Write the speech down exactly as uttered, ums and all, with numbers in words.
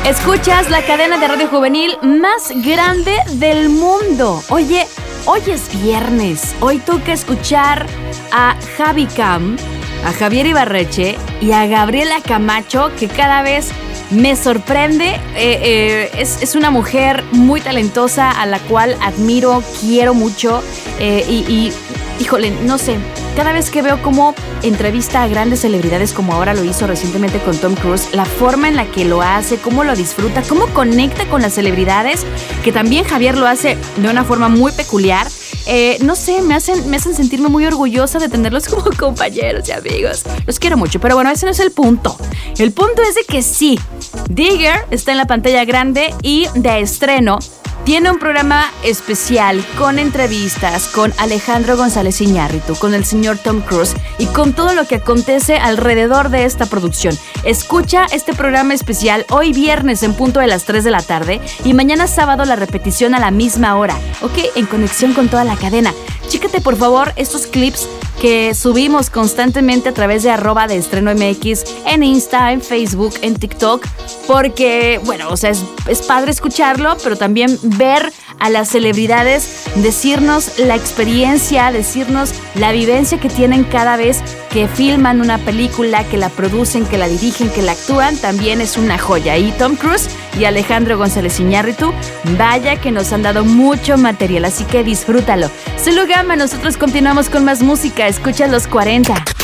Escuchas la cadena de radio juvenil más grande del mundo. Oye, hoy es viernes. Hoy toca escuchar a Javi Cam, a Javier Ibarreche y a Gabriela Camacho, que cada vez me sorprende. Eh, eh, es, es una mujer muy talentosa a la cual admiro, quiero mucho. Eh, y, y, híjole, no sé, cada vez que veo cómo entrevista a grandes celebridades, como ahora lo hizo recientemente con Tom Cruise, la forma en la que lo hace, cómo lo disfruta, cómo conecta con las celebridades, que también Javier lo hace de una forma muy peculiar. Eh, no sé, me hacen, me hacen sentirme muy orgullosa de tenerlos como compañeros y amigos. Los quiero mucho, pero bueno, ese no es el punto. El punto es de que sí, Digger está en la pantalla grande y de estreno tiene un programa especial con entrevistas con Alejandro González Iñárritu, con el señor Tom Cruise y con todo lo que acontece alrededor de esta producción. Escucha este programa especial hoy viernes en punto de las tres de la tarde y mañana sábado la repetición a la misma hora, ¿ok? En conexión con toda la cadena. Chécate por favor estos clips que subimos constantemente a través de arroba de estreno M X en Insta, en Facebook, en TikTok, porque, bueno, o sea, es, es padre escucharlo, pero también ver a las celebridades decirnos la experiencia, decirnos la vivencia que tienen cada vez que filman una película, que la producen, que la dirigen, que la actúan, también es una joya. Y Tom Cruise y Alejandro González Iñárritu, vaya que nos han dado mucho material, así que disfrútalo. Soy Lu Gama, nosotros continuamos con más música. Escucha los cuarenta.